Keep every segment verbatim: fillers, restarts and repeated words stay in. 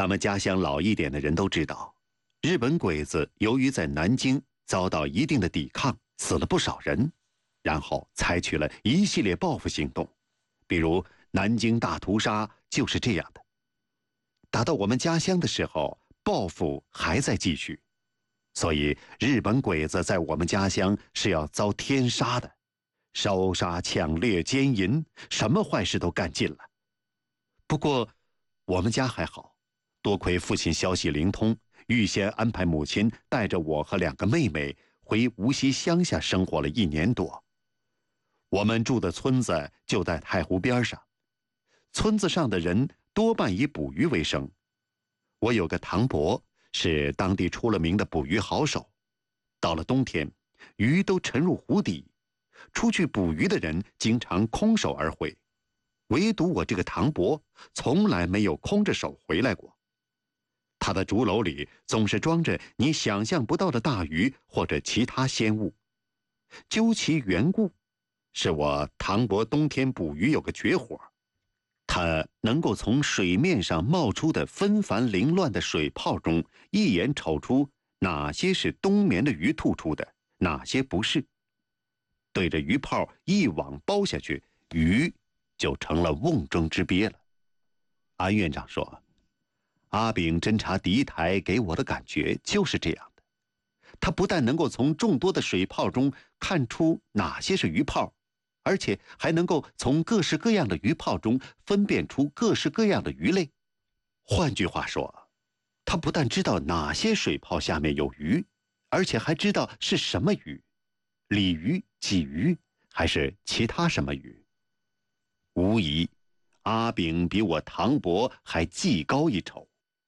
咱们家乡老一点的人都知道，日本鬼子由于在南京遭到一定的抵抗，死了不少人，然后采取了一系列报复行动，比如南京大屠杀就是这样的。打到我们家乡的时候，报复还在继续，所以日本鬼子在我们家乡是要遭天杀的，烧杀抢掠奸淫，什么坏事都干尽了。不过我们家还好，多亏父亲消息灵通，预先安排母亲带着我和两个妹妹回无锡乡下生活了一年多。我们住的村子就在太湖边上，村子上的人多半以捕鱼为生。我有个堂伯是当地出了名的捕鱼好手，到了冬天，鱼都沉入湖底，出去捕鱼的人经常空手而回，唯独我这个堂伯从来没有空着手回来过。他的竹篓里总是装着你想象不到的大鱼或者其他鲜物。究其缘故，是我堂伯冬天捕鱼有个绝活，他能够从水面上冒出的纷繁凌乱的水泡中，一眼瞅出哪些是冬眠的鱼吐出的，哪些不是。对着鱼泡一网包下去，鱼就成了瓮中之鳖了。安院长说，阿炳侦察敌台给我的感觉就是这样的，他不但能够从众多的水泡中看出哪些是鱼泡，而且还能够从各式各样的鱼泡中分辨出各式各样的鱼类。换句话说，他不但知道哪些水泡下面有鱼，而且还知道是什么鱼，鲤鱼、鲫鱼还是其他什么鱼。无疑，阿炳比我堂伯还技高一筹。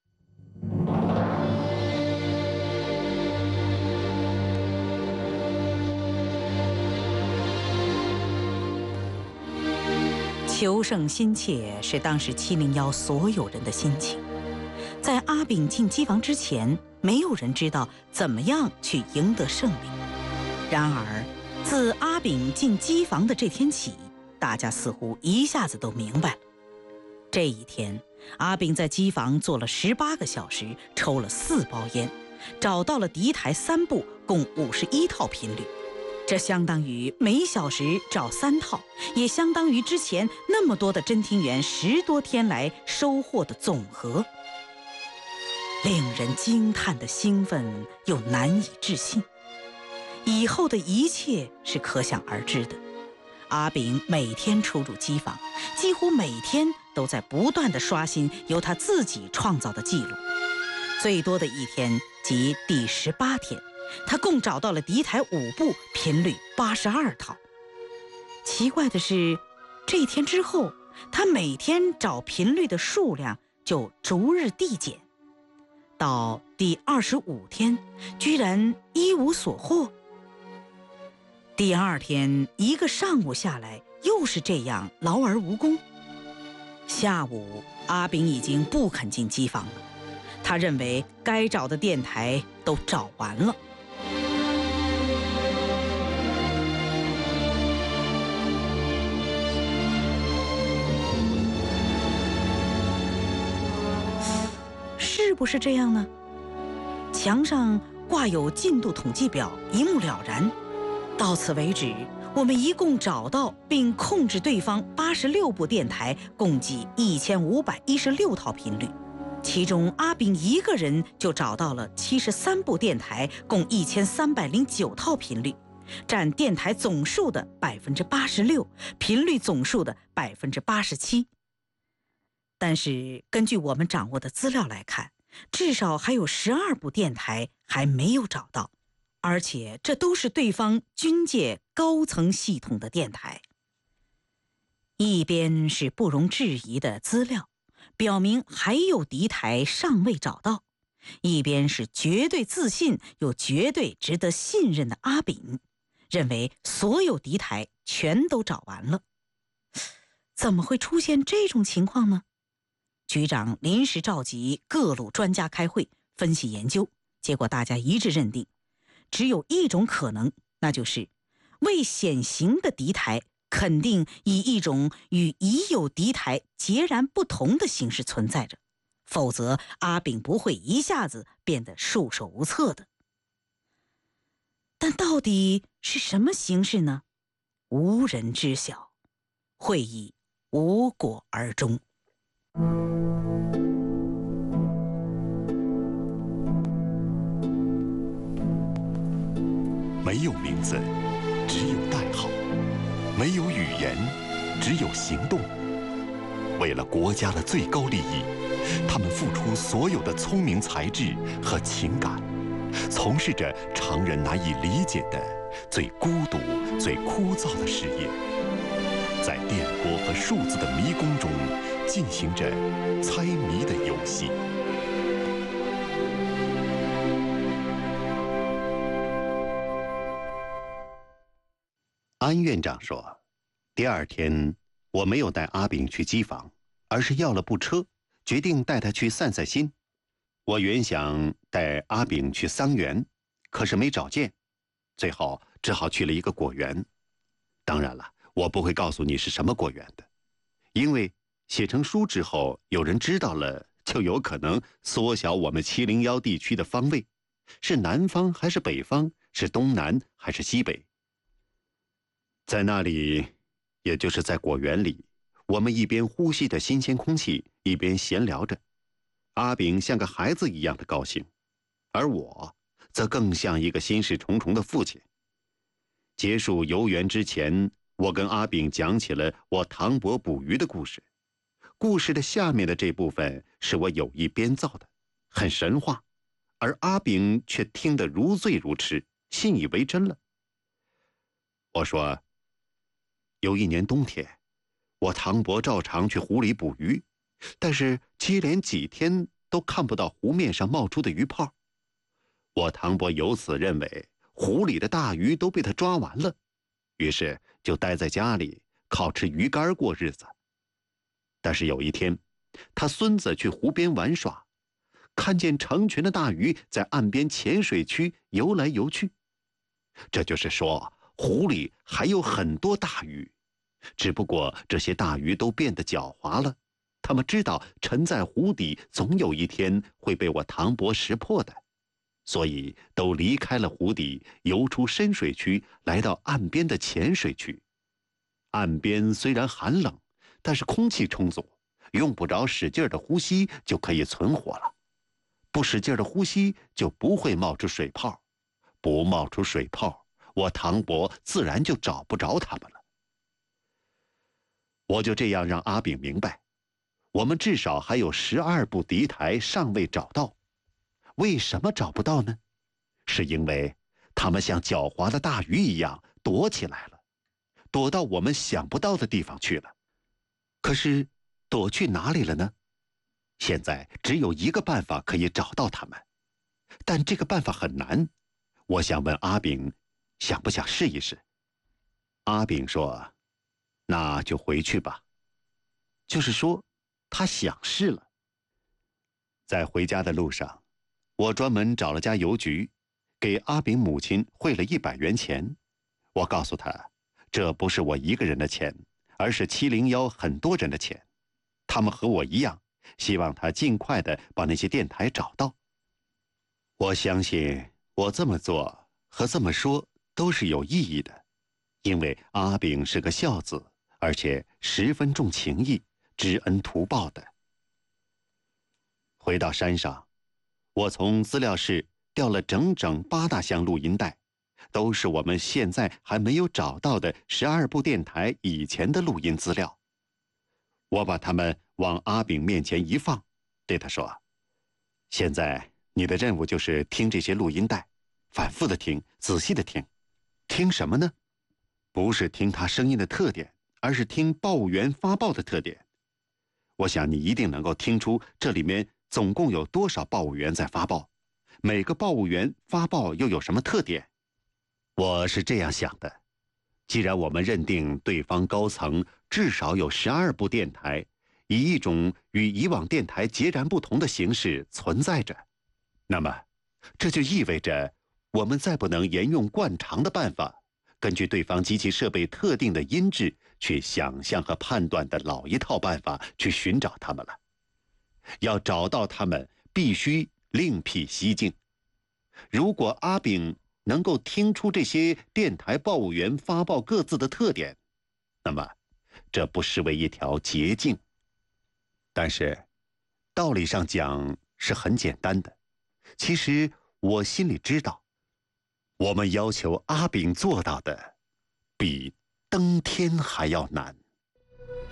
求胜心切是当时七零一所有人的心情。在阿炳进机房之前，没有人知道怎么样去赢得胜利。然而，自阿炳进机房的这天起，大家似乎一下子都明白了。这一天，阿炳在机房坐了十八个小时，抽了四包烟，找到了敌台三部，共五十一套频率。这相当于每小时找三套，也相当于之前那么多的侦听员十多天来收获的总和。令人惊叹的兴奋又难以置信，以后的一切是可想而知的。阿炳每天出入机房，几乎每天都在不断地刷新由他自己创造的记录。最多的一天即第十八天，他共找到了敌台五部，频率八十二套。奇怪的是，这一天之后，他每天找频率的数量就逐日递减，到第二十五天，居然一无所获。第二天一个上午下来，又是这样劳而无功。下午，阿炳已经不肯进机房了，他认为该找的电台都找完了。是不是这样呢？墙上挂有进度统计表，一目了然。到此为止，我们一共找到并控制对方八十六部电台，共计一千五百一十六套频率。其中阿炳一个人就找到了七十三部电台，共一千三百零九套频率，占电台总数的百分之八十六，频率总数的百分之八十七。但是根据我们掌握的资料来看，至少还有十二部电台还没有找到，而且这都是对方军界高层系统的电台。一边是不容置疑的资料，表明还有敌台尚未找到，一边是绝对自信又绝对值得信任的阿炳，认为所有敌台全都找完了。怎么会出现这种情况呢？局长临时召集各路专家开会分析研究，结果大家一致认定，只有一种可能，那就是未显形的敌台肯定以一种与已有敌台截然不同的形式存在着， 否则阿炳不会一下子变得束手无策的。但到底是什么形式呢？无人知晓，会以无果而终。 没有名字，只有代号；没有语言，只有行动。为了国家的最高利益，他们付出所有的聪明才智和情感，从事着常人难以理解的最孤独、最枯燥的事业，在电波和数字的迷宫中进行着猜谜的游戏。安院长说，第二天我没有带阿炳去机房，而是要了部车，决定带他去散散心。我原想带阿炳去桑园，可是没找见，最后只好去了一个果园。当然了，我不会告诉你是什么果园的，因为写成书之后，有人知道了，就有可能缩小我们七零幺地区的方位，是南方还是北方，是东南还是西北。在那里，也就是在果园里，我们一边呼吸着新鲜空气，一边闲聊着。阿炳像个孩子一样的高兴，而我则更像一个心事重重的父亲。结束游园之前，我跟阿炳讲起了我唐伯捕鱼的故事。故事的下面的这部分是我有意编造的，很神话，而阿炳却听得如醉如痴，信以为真了。我说，有一年冬天，我唐伯照常去湖里捕鱼，但是接连几天都看不到湖面上冒出的鱼泡。我唐伯由此认为湖里的大鱼都被他抓完了，于是就待在家里靠吃鱼干过日子。但是有一天，他孙子去湖边玩耍，看见成群的大鱼在岸边浅水区游来游去。这就是说，湖里还有很多大鱼，只不过这些大鱼都变得狡猾了，他们知道沉在湖底总有一天会被我唐伯识破的，所以都离开了湖底，游出深水区，来到岸边的浅水区。岸边虽然寒冷，但是空气充足，用不着使劲的呼吸就可以存活了。不使劲的呼吸就不会冒出水泡，不冒出水泡，我唐伯自然就找不着他们了。我就这样让阿炳明白，我们至少还有十二部敌台尚未找到。为什么找不到呢？是因为他们像狡猾的大鱼一样躲起来了，躲到我们想不到的地方去了。可是躲去哪里了呢？现在只有一个办法可以找到他们，但这个办法很难。我想问阿炳，想不想试一试？阿炳说，那就回去吧。就是说，他想试了。在回家的路上，我专门找了家邮局，给阿炳母亲汇了一百元钱。我告诉他，这不是我一个人的钱，而是七零幺很多人的钱，他们和我一样，希望他尽快的把那些电台找到。我相信我这么做和这么说都是有意义的，因为阿炳是个孝子，而且十分重情义，知恩图报的。回到山上，我从资料室调了整整八大箱录音带，都是我们现在还没有找到的十二部电台以前的录音资料。我把它们往阿炳面前一放，对他说，现在你的任务就是听这些录音带，反复的听，仔细的听。听什么呢？不是听他声音的特点，而是听报务员发报的特点。我想你一定能够听出这里面总共有多少报务员在发报，每个报务员发报又有什么特点。我是这样想的，既然我们认定对方高层至少有十二部电台，以一种与以往电台截然不同的形式存在着，那么这就意味着我们再不能沿用惯常的办法，根据对方机器设备特定的音质去想象和判断的老一套办法去寻找它们了。 要找到他们，必须另辟蹊径。如果阿炳能够听出这些电台报务员发报各自的特点，那么这不失为一条捷径。但是道理上讲是很简单的，其实我心里知道，我们要求阿炳做到的比登天还要难。